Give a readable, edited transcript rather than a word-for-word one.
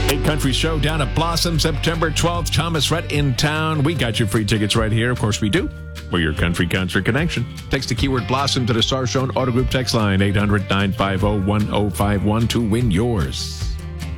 Big Country Show down at Blossom, September 12th. Thomas Rhett in town. We got your free tickets right here. Of course we do. We're your country concert connection. Text the keyword Blossom to the Star Shown Auto Group text line 800-950-1051 to win yours.